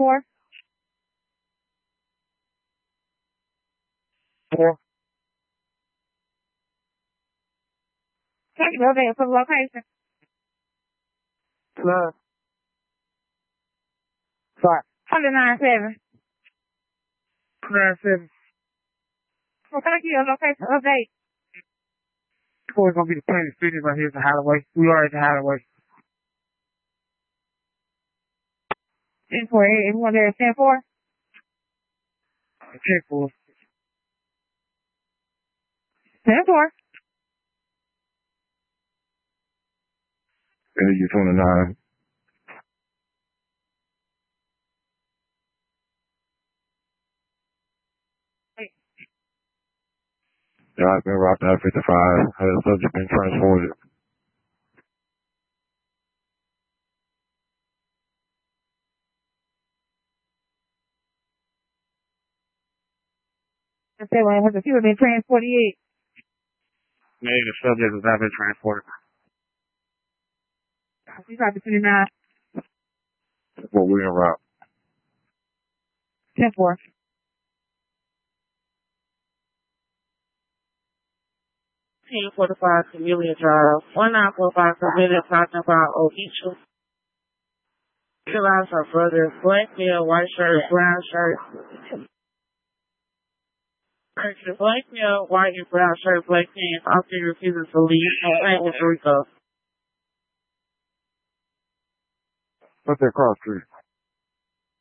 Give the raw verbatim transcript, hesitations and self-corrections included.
four. Four. Take the event for the location. Love. Five. one nine seven. Nine seven. Well, can I get your location update? Four is gonna be the Planet Fitness right here at the Holloway. We are at the Holloway. ten four. Everyone there at ten four? ten four. ten four. Energy twenty-nine. Yeah, I've been rocked out fifty-five. Has the subject been transported? I said, well, has the fever been trans forty-eight? Maybe the subject has not been transported. You got the twenty-nine. Well, we're en route. ten four. ten forty-five Camellia Drive. one nine four five submitted talking about Oichu. Fill out her brother. Black male, white shirt, brown shirt. Correction. Black male, white and brown shirt, black pants. Often refuses to leave. Complaint with Rico. What's that cross street?